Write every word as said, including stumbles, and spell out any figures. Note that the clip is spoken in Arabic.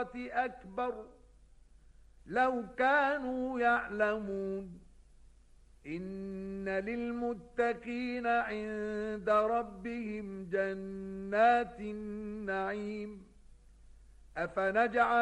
الآخرة أكبر لو كانوا يعلمون إن للمتقين عند ربهم جنات النعيم أفنجعل